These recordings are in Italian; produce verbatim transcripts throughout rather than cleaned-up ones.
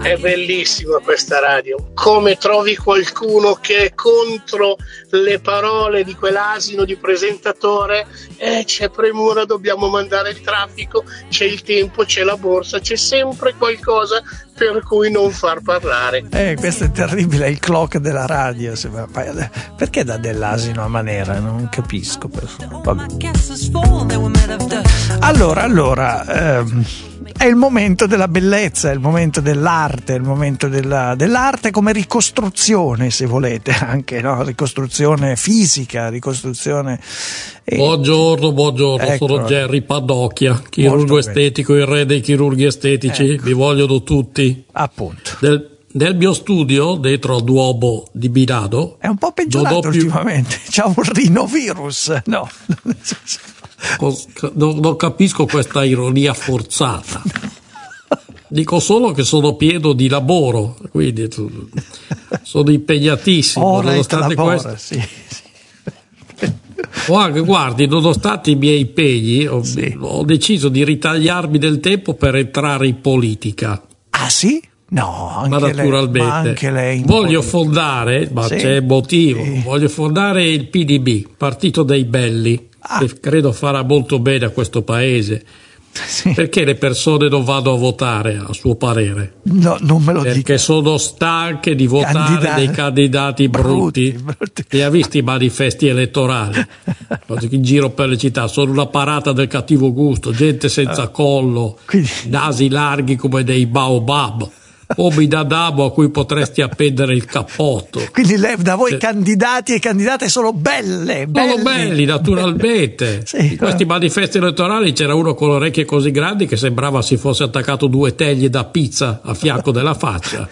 È bellissima questa radio. Come trovi qualcuno che è contro le parole di quell'asino di presentatore? Eh, c'è premura, dobbiamo mandare il traffico, c'è il tempo, c'è la borsa, c'è sempre qualcosa per cui non far parlare. Eh, questo è terribile, è il clock della radio. Perché dà dell'asino a Manera? Non capisco. Vabbè. Allora, allora, ehm, è il momento della bellezza, è il momento dell'arte, è il momento della, dell'arte come ricostruzione, se volete, anche, no? Ricostruzione fisica, ricostruzione. Eh, buongiorno, buongiorno, ecco. Sono Gerry Padocchia, chirurgo estetico, il re dei chirurghi estetici, ecco. Vi vogliono tutti. Appunto. Del, nel mio studio, dentro al Duomo di Milano, è un po' peggiorato più... ultimamente, c'ha un rinovirus, no? Non, non capisco questa ironia forzata. Dico solo che sono pieno di lavoro, quindi sono impegnatissimo. Ora nonostante lavora, questo. Sì, sì. Guardi, nonostante i miei impegni, ho, sì. ho deciso di ritagliarmi del tempo per entrare in politica. Ah sì? No, anche ma naturalmente lei, ma anche lei voglio fondare, ma sì, c'è motivo, sì. voglio fondare il P D B, Partito dei Belli, ah. che credo farà molto bene a questo paese. Sì. Perché le persone non vanno a votare, a suo parere? No, non me lo dica. Perché sono stanche di votare Candidati. dei candidati brutti, brutti, brutti. E ha visto i manifesti elettorali in giro per le città, sono una parata del cattivo gusto, gente senza collo, Quindi... nasi larghi come dei baobab, o da damo a cui potresti appendere il cappotto. Quindi lei, da voi, cioè, candidati e candidate sono belle, belli. Sono belli, naturalmente. Sì, in questi manifesti elettorali c'era uno con le orecchie così grandi che sembrava si fosse attaccato due teglie da pizza a fianco della faccia.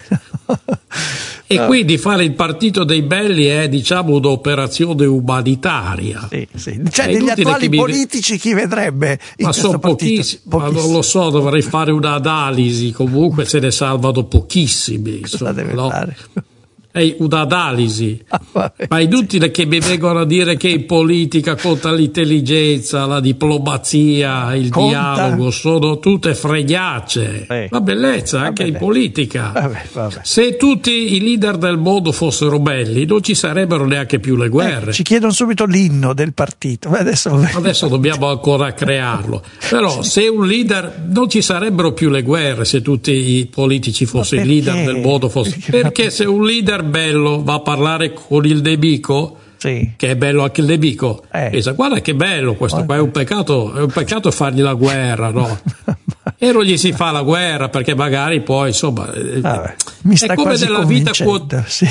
E no. Quindi fare il Partito dei Belli è, diciamo, un'operazione umanitaria. Sì, sì. Cioè, degli attuali chi politici mi... chi vedrebbe in ma sono pochissimi, ma non lo so, dovrei fare un'analisi, comunque se ne salvano pochissimi. Cosa insomma, deve no? fare? È un'analisi, ah, ma è inutile che mi vengano a dire che in politica conta l'intelligenza, la diplomazia, il conta? dialogo, sono tutte fregnacce. Eh. La bellezza anche vabbè. in politica. Vabbè, vabbè. Se tutti i leader del mondo fossero belli, non ci sarebbero neanche più le guerre. Eh, ci chiedono subito l'inno del partito. Adesso, Adesso dobbiamo ancora crearlo. Però se un leader, non ci sarebbero più le guerre se tutti i politici fossero i leader del mondo. Fossero. Perché se un leader bello va a parlare con il nemico, sì. che è bello anche il nemico, eh. pensa, guarda che bello questo guarda. qua, è un peccato, è un peccato fargli la guerra, no? E non gli si fa la guerra perché magari poi insomma Vabbè, mi sta è come nella vita quotidiana. Sì.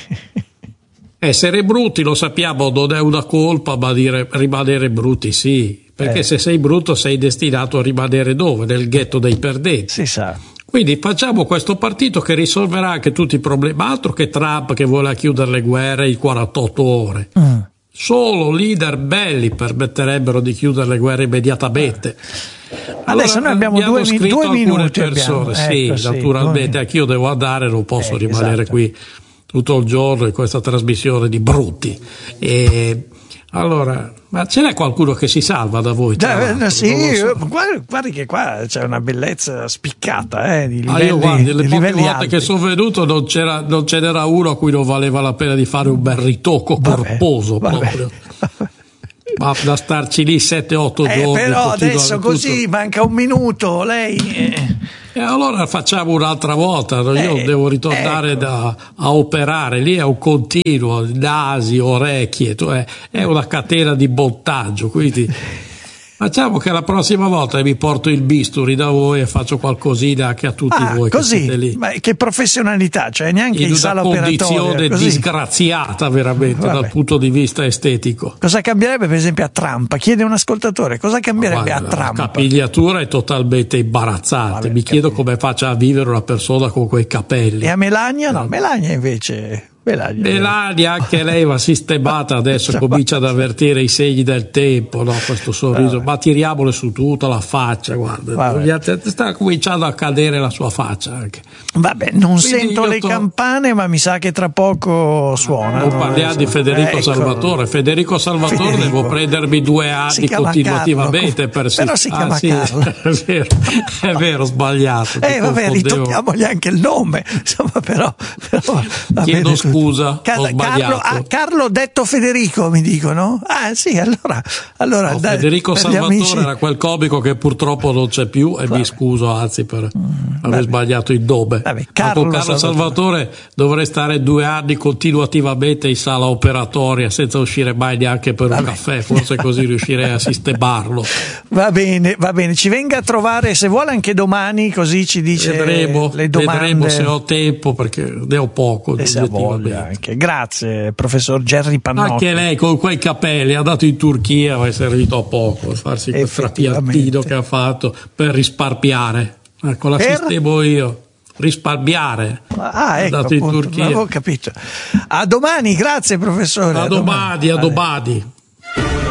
Essere brutti, lo sappiamo, non è una colpa, ma dire rimanere brutti sì, perché eh. se sei brutto sei destinato a rimanere dove? Nel ghetto dei perdenti. Si sa. Quindi facciamo questo partito che risolverà anche tutti i problemi, altro che Trump che vuole chiudere le guerre in quarantotto ore. Mm. Solo leader belli permetterebbero di chiudere le guerre immediatamente. Allora, adesso noi abbiamo, abbiamo due, scritto due minuti persone, abbiamo. sì, ecco, naturalmente, sì, anch'io devo andare, non posso eh, rimanere esatto. qui tutto il giorno in questa trasmissione di brutti. E allora, ma ce n'è qualcuno che si salva da voi? Da, sì, so. guardi, guardi che qua c'è una bellezza spiccata, eh, di livelli, ah, io guardi, le di poche volte alti. che sono venuto non c'era, non ce n'era uno a cui non valeva la pena di fare un bel ritocco vabbè, corposo vabbè. proprio. Ma da starci lì sette otto eh, giorni. Però adesso così tutto. Manca un minuto, lei... Eh. E allora facciamo un'altra volta, io eh, devo ritornare ecco. da, a operare, lì è un continuo, nasi, orecchie, cioè è una catena di montaggio, quindi facciamo che la prossima volta mi porto il bisturi da voi e faccio qualcosina anche a tutti ah, voi così? che siete lì. Ma che professionalità, cioè neanche in, in sala operatoria. In una condizione disgraziata veramente Vabbè. dal punto di vista estetico. Cosa cambierebbe per esempio a Trump? Chiede un ascoltatore, cosa cambierebbe Guarda, a Trump? La capigliatura è totalmente imbarazzante, Vabbè, mi chiedo capito. come faccia a vivere una persona con quei capelli. E a Melania? No, Melania invece... Melania, Melania anche lei va sistemata adesso, comincia ad avvertire i segni del tempo, no? Questo sorriso, ma tiriamole su tutta la faccia, guarda, sta cominciando a cadere la sua faccia anche. Vabbè, non Quindi sento le to... campane, ma mi sa che tra poco suona. Non parliamo di Federico ecco. Salvatore. Federico Salvatore Federico. Devo prendermi due anni continuativamente Carlo, per però si chiama ah, sì, Carlo. È vero, è vero, sbagliato. Eh vabbè, ritocchiamogli anche il nome, insomma, però, però chiedo bene, scusa, Car- ho sbagliato. Carlo, ah, Carlo detto Federico, mi dicono. Ah sì, allora, allora no, dai, Federico Salvatore amici... era quel comico che purtroppo non c'è più e vabbè. Mi scuso anzi per mm, aver sbagliato il nome. Vabbè, Carlo, Carlo Salvatore. Salvatore dovrei stare due anni continuativamente in sala operatoria senza uscire mai neanche per un vabbè. Caffè, forse così riuscirei a sistemarlo. Va bene, va bene, ci venga a trovare se vuole anche domani, così ci dice vedremo, le domande. Vedremo se ho tempo perché ne ho poco. E se ha voglia anche. Grazie professor Gerry Pannotti. Anche lei con quei capelli è andato in Turchia, ma è servito a poco a farsi quel trapiantino che ha fatto per risparmiare. Ecco, la per... sistemo io. Risparmiare. Ah, ecco, appunto, in Turchia. Avevo capito. A domani, grazie professore. A, a domani, domani, a domani.